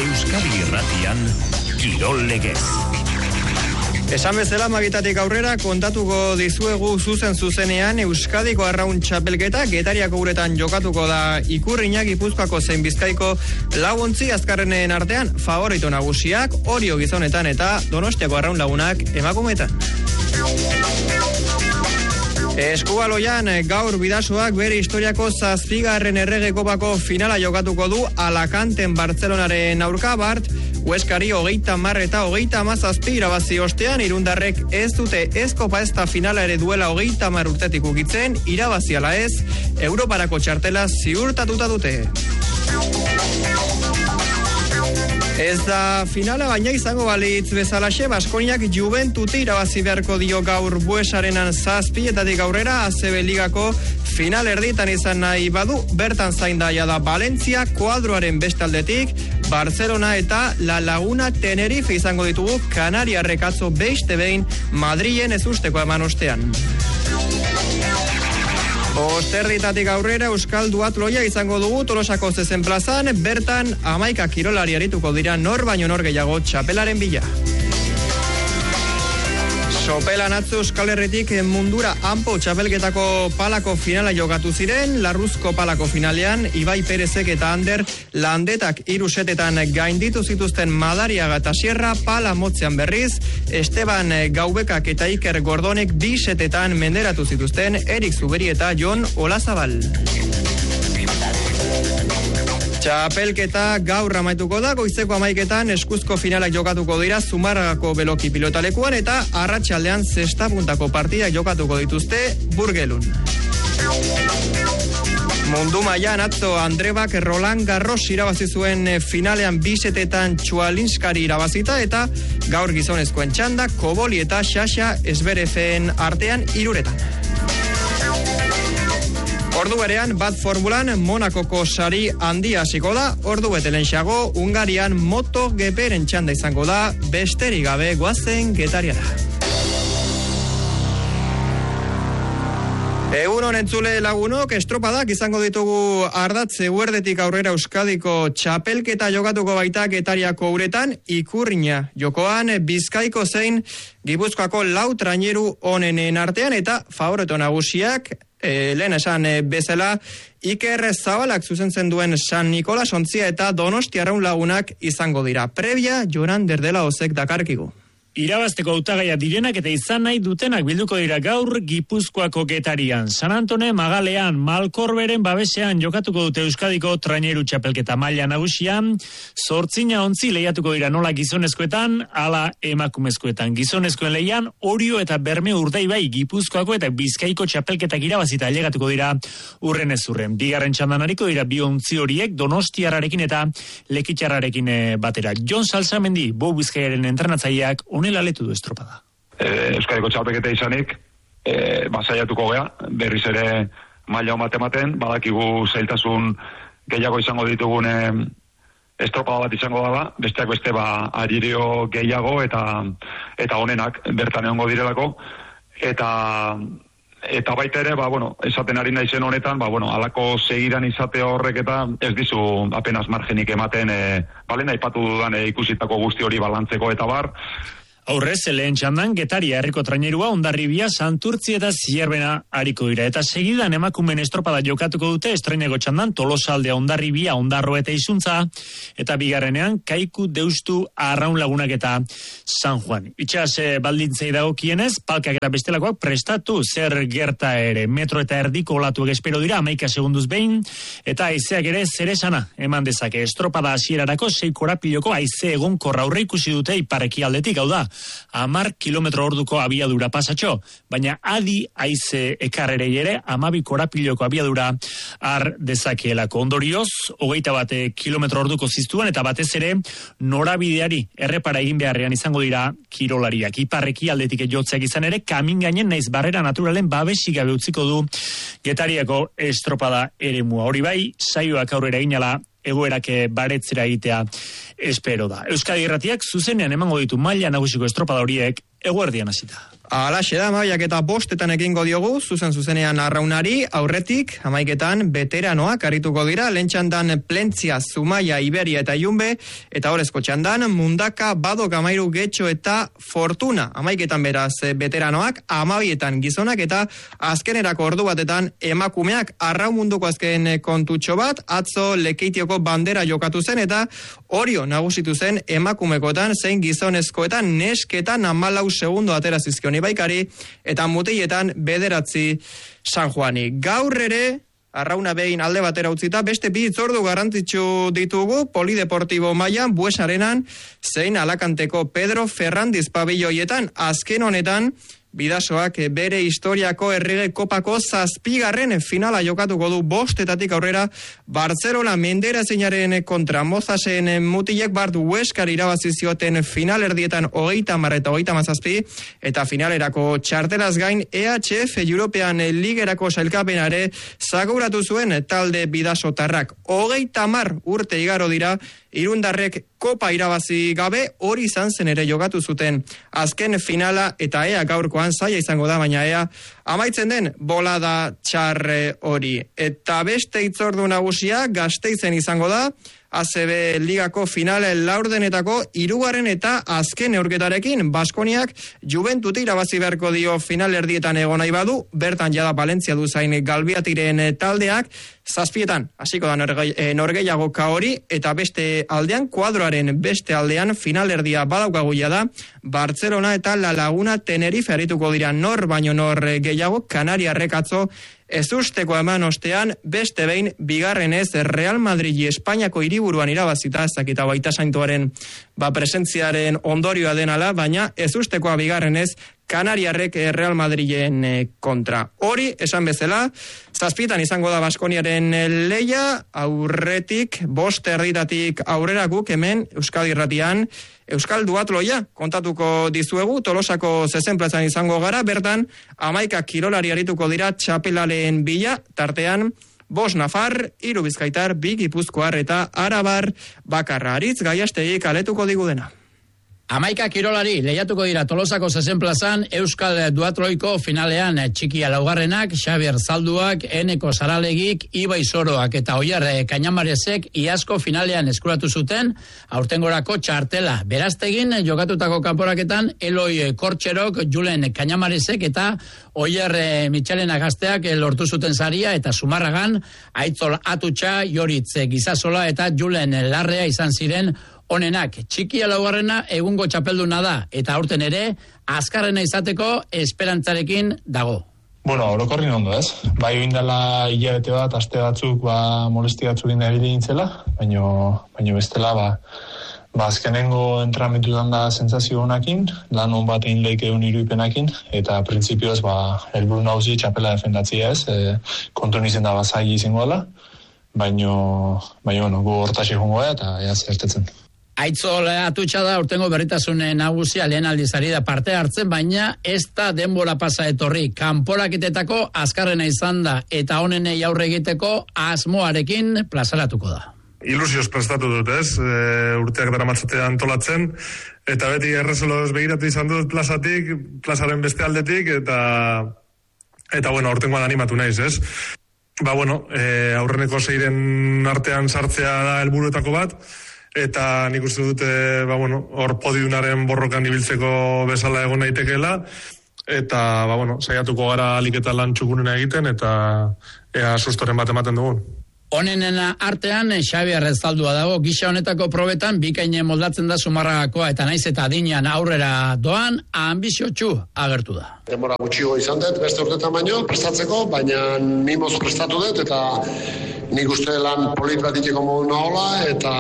Euskadi Irratian, Kirol Legez. Esan bezala magitatik aurrera kontatuko dizuegu zuzenean Euskadiko arraun txapelketa Getariako uretan jokatuko da Ikurriña, Gipuzkoako zein Bizkaiko laguntzi azkarrenen artean favorito nagusiak Orio gizonetan eta Donostiako arraun lagunak emakumetan. Eskubaloian gaur Bidasoak bere historiako 7. Errege Kopako finala jokatuko du Alacanten Bartzelonaren aurka. Bart Hueskari 30 eta 37 irabazi ostean, irundarrek ez dute ez kopa ezta finala ere duela 30 urtetik ukitzen, irabazi ala ez, Europarako txartela ziurtatuta dute. Ez da finala, baina izango balitz bezalaxe, Baskoniak Juventuti irabazi beharko dio gaur Buesarenan 7etatik aurrera, ACB Ligako final erditan izan nahi badu, bertan zain daia da Valentzia, koadroaren bestaldetik, Barcelona eta La Laguna Tenerife izango ditugu, Kanariarrek atzo beste behin Madrilen ez usteko eman ostean. Osterritatik aurrera Euskal Duatloia izango dugu Tolosako zezen plazan, bertan 11 kirolari arituko dira nor baino nor gehiago txapelaren bila. Sopelan atzo Euskal Herritik mundura Anpo txapelketako palako finala jokatu ziren, Larruzko palako finalean Ibai Perezek eta Ander Landetak 3 setetan gainditu zituzten Madariaga eta Sierra, pala motzean berriz Esteban Gaubekak eta Iker Gordonek 2 setetan menderatu zituzten Erik Zuberi eta Jon Olazabal. Txapelketa gaur amaituko da, goizeko 11etan eskuzko finalak jokatuko dira Zumarragako beloki pilotalekuan eta arratsaldean zesta-puntako partidak jokatuko dituzte Burgelun. Mundu mailan atzo Andrebak Roland Garros irabazi zuen finalean 2 setetan Txualinskari irabazita eta gaur gizonezkoen txanda Koboli eta Sasha Zvereven artean 3-etan. Ordu berean bat formulan Monakoko sari handia hasiko da, ordu betelenxago Hungarian MotoGPren txanda izango da, besterik gabe goazen Getariara. Egunon entzule lagunok, estropadak izango ditugu ardatze eguerdetik aurrera Euskadiko txapelketa jokatuko baita Getariako uretan, Ikurriña jokoan Bizkaiko zein Gipuzkoako 4 traineru onenen artean eta favorito nagusiak lehen esan bezala Iker Zabalak zuzentzen duen San Nikolas ontzia eta Donosti arraun lagunak izango dira. Previa Joran Derdela Ozek dakarkigu. Irabazteko hautagaia direnak eta izan nahi dutenak bilduko dira gaur Gipuzkoako Getarian. San Antone Magalean, Malkorberen babesean jokatuko dute Euskadiko traineru txapelketa maila nagusian, 8 ontzi lehiatuko dira nola gizonezkoetan, ala emakumezkoetan. Gizonezkoen lehian, Orio eta Berme Urdaibai Gipuzkoako eta Bizkaiko txapelketak irabazita ailegatuko dira urren ez urren. Bigarren txandan hariko dira 2 ontzi horiek Donostiarrarekin eta Lekitxarrarekin batera. Jon Salsamendi, Bo Bizkaiaren entrenatzaileak honela letu du estropada. Euskadiko txapelketa izanik, saiatuko gea, berriz ere maila on bat ematen, badakigu zailtasun gehiago izango ditugun estropada bat izango da, besteak beste aririo gehiago eta honenak bertan egongo direlako, eta baita ere, esaten ari naizen honetan, alako segidan izate horrek eta ez dizu apenas margenik ematen, lehen aipatu dudan ikusitako guzti hori balantzeko eta bar. Aurrez, lehen txandan, Getaria herriko trainerua, Hondarribia, Santurtzi eta Zierbena hariko dira. Eta segidan emakumen estropada jokatuko dute, estreneko txandan, Tolosaldea, Hondarribia, Hondarro eta Izuntza, eta bigarrenean, Kaiku, Deustu, Arraun Lagunak eta San Juan. Itxas baldintzei dagokienez, palkak eta bestelakoak prestatu zer gerta ere. Metro eta erdiko olatuak espero dira, 11 segunduz behin, eta haizeak ere zeresana eman dezake. Estropada hasierarako 6 korapiloko haize egonkorra aurre ikusi dute iparreki aldetik, hau da, 10 kilometro orduko abiadura pasatxo, baina adi haize ekarrerei ere 12 korapiloko abiadura har dezakeelako. Ondorioz, 21 kilometro orduko ziztuan eta batez ere norabideari errepara egin beharrean izango dira kirolariak. Iparreki aldetik jotzeak izan ere, kamin gainen naiz barrera naturalen babesik gabe utziko du Getariako estropada eremua. Hori bai, saioak aurrera eginala egoerak baretzera egitea espero da. Euskadi Irratiak zuzenean emango ditu maila nagusiko estropada horiek eguerdian hasita. Alaxe da, amabiak eta bostetan egingo diogu, zuzenean arraunari, aurretik, 11etan veteranoak arituko dira, lehen txandan Plentzia, Zumaia, Iberia eta Iunbe, eta horrezko txandan Mundaka, Badok, Amairu, Getxo eta Fortuna. 11etan beraz veteranoak, 12etan gizonak eta azkenerako ordu batetan emakumeak. Arraun munduko azken kontutxo bat, atzo Lekeitioko bandera jokatu zen eta Orio nagusitu zen emakumekoetan zein gizonezkoetan nesketan 14 segundo atera zizkion Ibaikari eta mutiletan 9 San Juani. Gaur ere, arrauna behin alde batera utzita, beste bi hitzordu garrantzitsu ditugu Polideportibo mailan Buesarenan zein Alakanteko Pedro Ferrandiz pabilloietan. Azken honetan, Bidasoak bere historiako Errege Kopako 7. finala jokatuko du 5 aurrera Barcelona Menderazinaren kontra. Mozasen mutilek Bart Hueskari irabazi zioten final erdietan 30 eta 37 eta finalerako txartelaz gain EHF European Ligerako sailkapenare zaguratu zuen talde bidasotarrak. 30 urte igaro dira Irundarrek kopa irabazi gabe, hori izan zen ere jokatu zuten azken finala eta ea gaurkoan zaila izango da, baina ea amaitzen den bolada txarre hori. Eta beste hitzordu nagusia Gasteizen izango da, ACB Ligako finale laurdenetako 3. eta azken neurketarekin. Baskoniak Juventuti irabazi beharko dio final erdietan egon nahi badu, bertan jada Valentzia du zain Galbiatiren taldeak, 7etan hasiko da norgehiagoka hori, eta beste aldean, kuadroaren beste aldean, final erdia badaukagu da, Barcelona eta La Laguna Tenerife arituko dira nor baino nor gehiago, Kanariarrek atzo ezusteko eman ostean, beste behin bigarrenez Real Madrid Espainiako hiriburuan irabazita, ezakita baita saintuaren presentziaren ondorioa denala, baina ezustekoa bigarrenez Kanariarrek Real Madrilen kontra. Hori, esan bezala, 7etan izango da Baskoniaren leia, aurretik, 5 aurrera guk hemen Euskadi Irratian, Euskal Duatloia kontatuko dizuegu, Tolosako 60 plazan izango gara, bertan 11 kirolari arituko dira txapelaren bila, tartean 5 Nafar, 3 Bizkaitar, 2 Gipuzkoar eta Arabar bakarra. Aritz Gaiastegi kaletuko digudena. 11 kirolari lehiatuko dira Tolosako 60 plazan Euskal Duatroiko finalean Txikia laugarrenak, Xabier Zalduak, Eneko Saralegik, Ibai Soroak eta Oiar Kainamarezek iazko finalean eskuratu zuten aurtengorako txartela. Beraztegin jokatutako kanporaketan Eloi Kortxerok, Julen Kainamarezek eta Oiar Mitxalen Agazteak lortu zuten saria eta Zumarragan Aitzol Atutxa, Joritz Gizasola eta Julen Larrea izan ziren honenak. Txikia laugarrena egungo txapelduna da, eta aurten ere, azkarrena izateko esperantzarekin dago. Bueno, orokorrin ondo ez. Bai oindala hilabete bat, aste batzuk, molesti batzuk indabili nintzela, baino bestela, azkenengo entrenamentutan da sentsazio honakin, lan hon bat egin leike egun iruipenakin, eta printzipioz, helburu nagusi txapela defendatzia ez, kontu nizen da zaila izango dela, baino, gu hortaxe jongo eta ea zertetzen. Aitzol Atutxa da urtengo berritasun nagusia lehen aldizari da parte hartzen, baina ez da denbora pasa etorri. Kanporaketetako azkarrena izan da eta honenei aurre egiteko asmoarekin plazaratuko da. Ilusioz prestatu dut ez, urteak daramatzatea antolatzen, eta beti errezeloz begiratu izan dut plazaren beste aldetik, eta bueno, urtengoan animatu naiz ez. Aurreneko 6 artean sartzea da helburuetako bat, eta nik uste dute, hor podiumaren borrokan ibiltzeko bezala egon naitekeela, eta, saiatuko gara aliketa lan txukunena egiten, eta ea sustoren bat ematen dugun. Honenen artean, Xabier Zaldua dago, gisa honetako probetan, bikaine moldatzen da Zumarragakoa, eta naiz eta adinean aurrera doan, anbiziotxu agertu da. Denbora gutxigo izan dut, beste urtetan baino, prestatzeko, baina mimoz prestatu dut, eta nik uste lan polit bat iteko modu nahola, eta,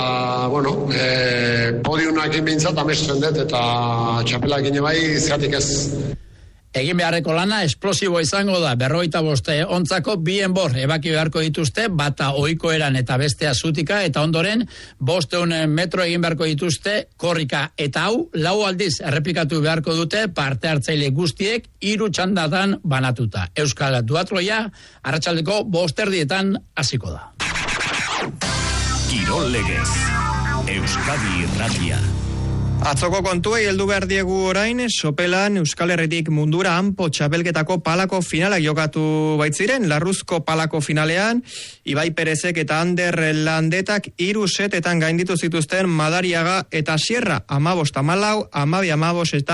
podiunakin behintzat amesten dut, eta txapelakin bai, zeratik ez. Egin beharreko lana esplosibo izango da, 45 ontzako 2 enbor ebaki beharko dituzte, bata ohikoeran eta bestea zutika, eta ondoren 500 metro egin beharko dituzte korrika, eta hau 4 aldiz errepikatu beharko dute parte hartzaile guztiek 3 txandatan banatuta. Euskal Duatloia arratsaldeko 5:30 hasiko da. Kirol Legez, Euskadi Irratia. Atzoko kontuei heldu behar diegu orain, Sopelan Euskal Herritik mundura hanpo txapelketako palako finalak jokatu baitziren, Larruzko palako finalean, Ibai Perezek eta Ander Landetak 3 setetan gainditu zituzten Madariaga eta Sierra, 15-14, 12-15 eta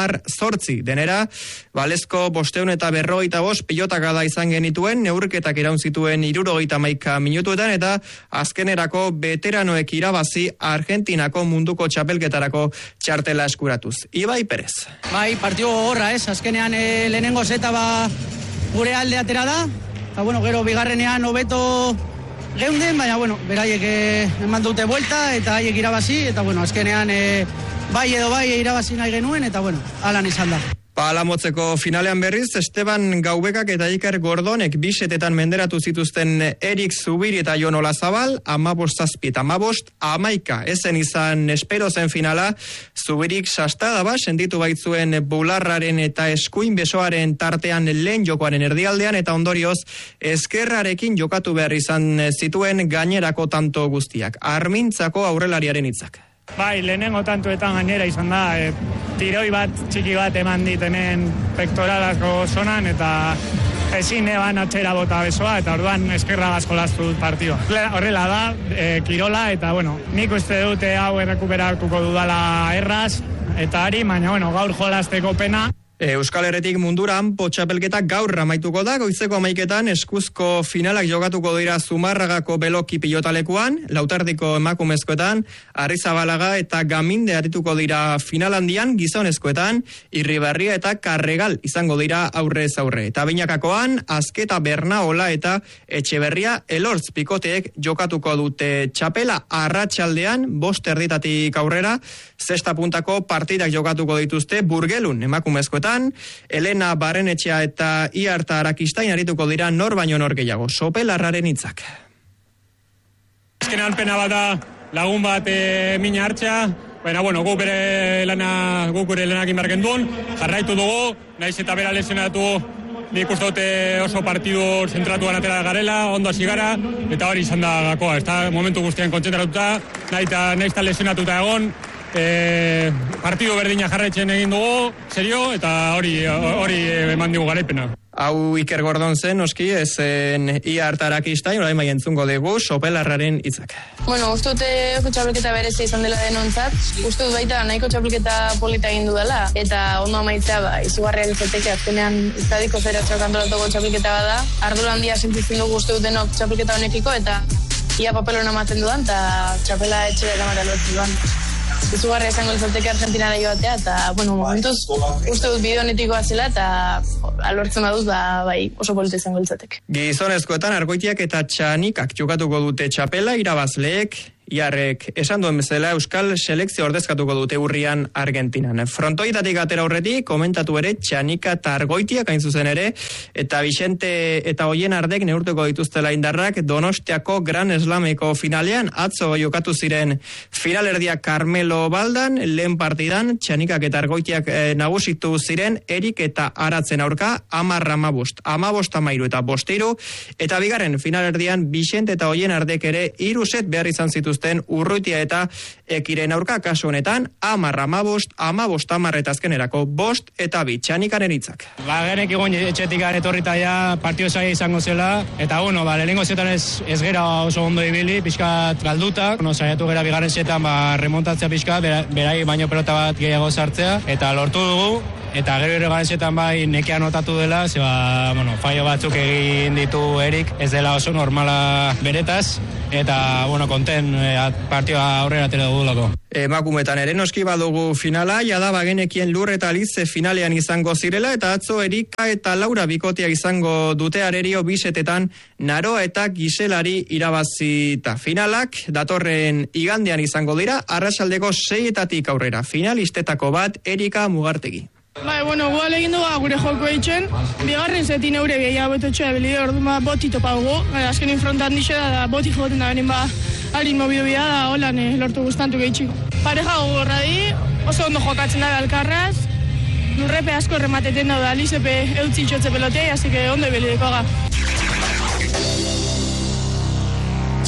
10-8. Denera, Balezko 500 eta 55 pilotakada izan genituen, neurketak iraun zituen 71 minutuetan eta azkenerako veteranoek irabazi Argentinako munduko txapelketarako txartela eskuratuz. Ibai Perez. Bai, partio horra, azkenean lehenengo zeta gure alde atera da, eta gero bigarrenean hobeto geunden, baina beraiek eman dute buelta eta haiek irabazi, eta azkenean bai edo bai irabazi nahi genuen, eta alan izan da. Palamotzeko finalean berriz, Esteban Gaubekak eta Iker Gordonek 2 setetan menderatu zituzten Erik Zubiri eta Jon Olazabal, 15-7 eta 15-11. Ezen izan espero zen finala, Zubirik sastada senditu baitzuen bularraren eta eskuin besoaren tartean lehen jokoaren erdialdean, eta ondorioz eskerrarekin jokatu behar izan zituen gainerako tanto guztiak. Armintzako aurrelariaren hitzak. Bai, lehenengo tantuetan gainera izan da, tiroi bat, txiki bat eman dit hemen pektoralako zonan, eta ezin eban atxera bota besoa, eta orduan eskerra asko lastu dut partioa. Horrela da, kirola, eta nik uste dute hau errekuperatuko dudala erraz, eta ari, baina gaur jolasteko pena. Euskal Herritik mundura hanpo txapelketa gaur amaituko da, goizeko 11etan eskuzko finalak jokatuko dira Zumarragako Beloki pilotalekuan, Lautardiko emakumezkoetan, Arrizabalaga eta Gaminde arituko dira final handian, gizonezkoetan, Irribarria eta Karregal izango dira aurrez aurre. Eta Binakakoan, Azketa Bernaola eta Etxeberria Elortz pikoteek jokatuko dute txapela arratsaldean 5:00 aurrera, 6 puntako partidak jokatuko dituzte Burgelun emakumezkoetan, Elena Barrenetxea eta Iarta Arakistain arituko dira nor baino nor gehiago. Sopelarraren hitzak. Azkenean pena bat da lagun bat mina hartzea, baina guk bere lana, guk gure lanak inbarken duen, jarraitu dugu, naiz eta bera lesionatu, nik uste dute oso partidu zentratuan atera garela, ondo hasi gara, eta hori izan da gakoa, ez da momentu guztian kontzentratuta, nahiz eta lesionatuta egon, partidu berdina jarraitzen egin dugu, serio, eta hori eman dugu garaipena. Hau Iker Gordon zen, oski, ezen Iarta Arakistain, orain bai entzungo dugu, Sopelarraren hitzak. Uste dute txapelketa berezia izan dela denontzat, uste dut baita nahiko txapelketa polita egin dudala, eta ondo amaitzea izugarria izateke azkenean estadiko federazioak antolatoko txapelketa bada, ardura handia sentitzen dugu uste dutenok txapelketa honekiko, eta ia papelona ematen dudan, eta txapela etxera gamara lortu dudan. Izugarria izango izateke Argentinara joatea, eta, momentuz, uste dut bideo zela, eta alortzen baduz, bai, oso polita izango izateke. Gizonezkoetan Argoitiak eta Txanikak jokatuko dute txapela, irabazleek, Iarrek esan duen bezala Euskal selekzio ordezkatuko dute urrian Argentinan. Frontoitatik atera horretik, komentatu ere Txanika eta Argoitiak hain zuzen ere, eta Vicente eta Oienardek neurtuko dituztela indarrak Donostiako Gran Slameko finalean, atzo jokatu ziren finalerdiak Carmelo Baldan, lehen partidan Txanikak eta Argoitiak nagusitu ziren Erik eta Aratzen aurka 10-15, 15-13 eta 5-3, eta bigarren finalerdian Vicente eta Oienardek ere 3 set behar izan zituzten Urrutia eta Ekiren aurka, kasu honetan 10-15, 15-10 eta azkenerako 5 eta 2 Txanikaren hitzak. Genek egon etxetik etorrita ja partio zaila izango zela, eta lehenengo zetan ez gera oso ondo ibili, pixkat galduta, saiatu gera bigarren zetan remontatzea pixkat, berai baino pelota bat gehiago sartzea, eta lortu dugu, eta gero garezetan bai nekea notatu dela, ze fallo batzuk egin ditu Erik, ez dela oso normala beretaz, eta konten partioa aurrera atera dugulako. Emakumetan ere noski badugu finala, jada bagenekien Lur eta Lize finalean izango zirela, eta atzo Erika eta Laura bikotea izango dute arerio 2 setetan Naroa eta Giselari irabazita. Finalak datorren igandean izango dira, arratsaldeko 6-etatik aurrera. Finalistetako bat Erika Mugartegi. Gual egin dugu gure joko eitzen, bigarren zetin eure gehiago betotxoa ebili, orduan boti topago, azkenin frontan dixera da boti joten da benin harin mobidu bida da holan lortu guztantu gehitxiko. Pareja gogorra di, oso ondo jokatzen da Alkarraz, lurrepe asko remateten da Lizepe eutzi txotze pelotei, así que ondo ebili dekoga.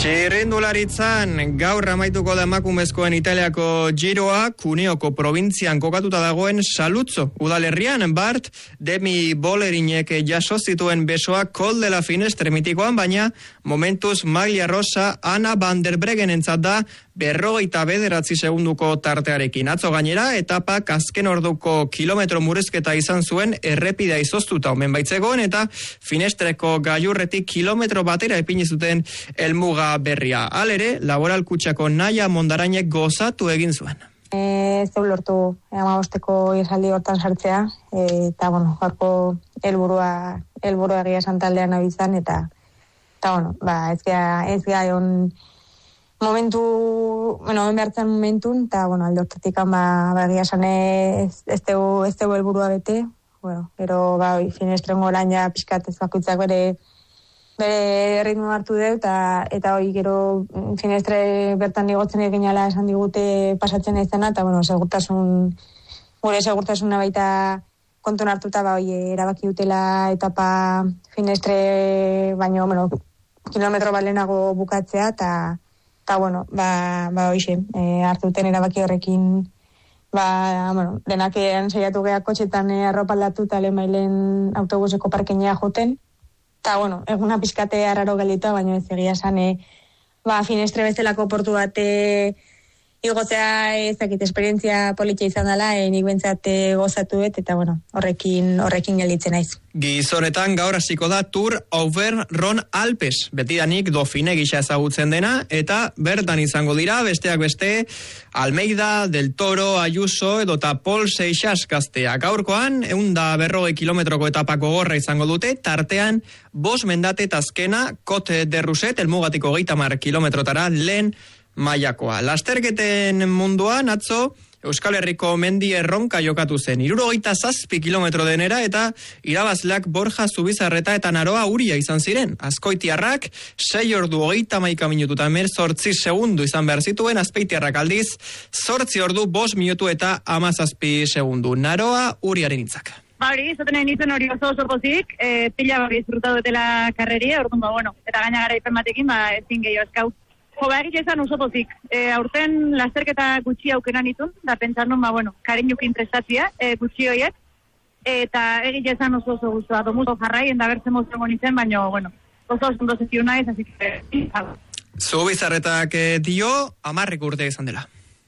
Txirrindularitzan gaur amaituko da emakumezkoen Italiako Giroa, Cuneoko probintzian kokatuta dagoen Saluzzo udalerrian. Bart, Demi Bolerinek jaso zituen besoak Col de la Finestre mitikoan, baina momentuz maglia rosa Ana van der Breggen entzat da 59 segunduko tartearekin. Atzo gainera, etapak azken orduko kilometro murrizketa izan zuen errepidea izoztuta omen baitzegoen, eta Finestreko gailurretik kilometro batera ipini zuten helmuga berria. Halere, Laboral Kutxako Naia Mondarainek gozatu egin zuen. Ez dut lortu 15 irraldi hortan sartzea, eta gaurko helburua egia esan taldean abizan, eta ez gea egon behartzen momentun, eta aldortetik egia esan ez dugu helburua bete, pero Finestrengo orain ja pixkat ez bakoitzak bere ritmo hartu dut, eta hori gero Finestre bertan igotzen eginala esan digute pasatzen ezena, eta gure segurtasuna baita kontun hartuta erabaki dutela etapa Finestre baino kilometro balenago bukatzea, eta hoxe, hartu duten erabaki horrekin denak saiatu geha kotxetan arropa aldatu eta lehen autobuseko parkenea joten. Eta, eguna pixkate arraro gelditua, baina ez egia esan, Finestre bezalako portu bat igotzea ezakit esperientzia politxa izan dela, nik bentsat gozatu dut, eta horrekin gelditzen naiz. Gizonetan gaur hasiko da Tour Auvergne Alpes, betidanik Dauphiné gisa ezagutzen dena, eta bertan izango dira, besteak beste, Almeida, Del Toro, Ayuso, edota Paul Seixas gaztea. Gaurkoan, 140 kilometroko etapako gorra izango dute, tartean, 5 mendate eta azkena, Côte de Rousset, elmugatiko 30 kilometrotara, lehen mailakoa. Lasterketen munduan, atzo, Euskal Herriko mendi erronka jokatu zen. 67 kilometro denera, eta irabazleak Borja Zubizarreta eta Naroa Uria izan ziren. Azkoitiarrak 6 ordu 31 minutu eta 18 segundu izan behar zituen, Azpeitiarrak aldiz 8 ordu 5 minutu eta 17 segundu. Naroa Uriaren hitzak. Zaten egin nintzen hori oso pozik, pila disfrutatu dutela karreria, orduan, eta gaina garaipen batekin, ezin gehiago eskau. Egite esan oso pozik. Aurten lasterketa gutxi aukeran itun, da pentsan nun, kariñukin prestatzia gutxi horiek, eta egite esan oso guztua. Domuzo jarraien da bertzen moziongo nintzen, baina, oso ondo zeziu naiz, así que... Zubizarretak dio, 10 urte izan dela.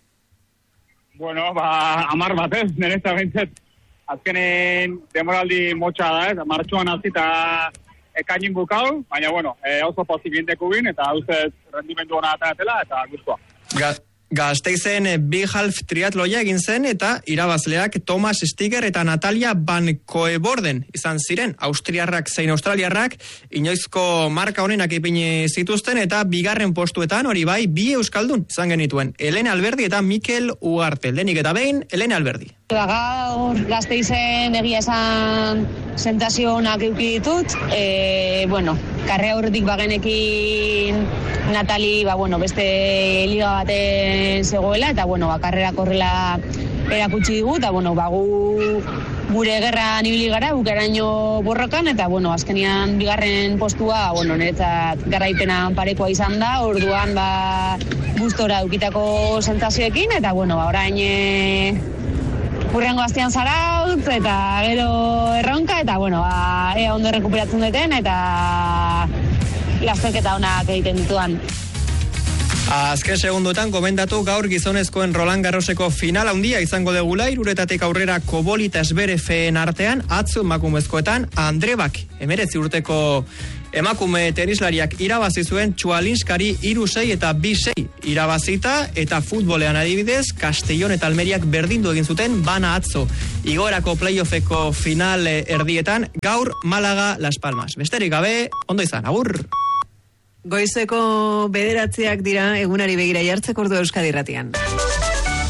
10 batez, nerezta bentzet. Azkenen demoraldi motxa da, martxuan azita ekainin bukau, baina, oso pozibienteku bin, eta ustez rendimendu hona atatela, eta guztua. Gasteizen Big Half triatloia egin zen, eta irabazleak Thomas Stiger eta Natalia Van Coevorden izan ziren. Austriarrak zein australiarrak inoizko marka honenak ipini zituzten, eta bigarren postuetan hori bai 2 euskaldun izan genituen. Elena Alberdi eta Mikel Ugarte. Lehenik eta behin, Elena Alberdi. Gaur Gasteizen egia esan sentazio honak eduki ditut. Karrea horretik bagenekin Natali, beste liga baten zegoela, eta karrera korrela erakutsi digu, eta gu gure gerra nibili gara, bukeraino borrokan, eta azkenian bigarren postua, niretzat garaipena parekoa izan da, orduan gustora dukitako sentazioekin, eta orain hurrengo astean zarautz, eta gero erronka, eta ea ondo rekuperatzen duten, eta lasterketa honak egiten dituan. Azken segundotan komendatu gaur gizonezkoen Roland Garroseko final handia izango degula, 3 aurrera Koboli eta Zvereven artean, atzo emakumezkoetan Andrebak 19 urteko emakume tenislariak irabazi zuen Txualinskari 3-6 eta 2-6 irabazita, eta futbolean adibidez Castellón eta Almeriak berdindu egin zuten bana atzo. Igorako playoffeko final erdietan, gaur Malaga Las Palmas. Besterik gabe, ondo izan, agur! Goizeko 9 dira egunari begira jartzeko ordu Euskadi Irratian.